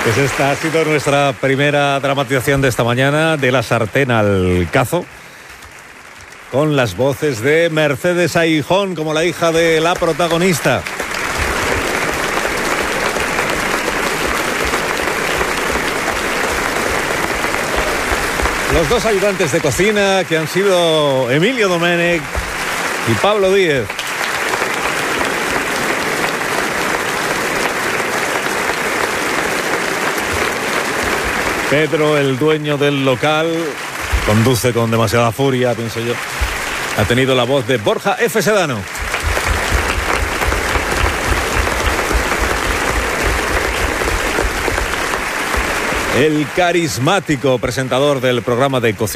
Pues esta ha sido nuestra primera dramatización de esta mañana, de la sartén al cazo, con las voces de Mercedes Aijón como la hija de la protagonista. Los dos ayudantes de cocina, que han sido Emilio Domenech y Pablo Díez. Pedro, el dueño del local, conduce con demasiada furia, pienso yo. Ha tenido la voz de Borja F. Sedano. El carismático presentador del programa de cocina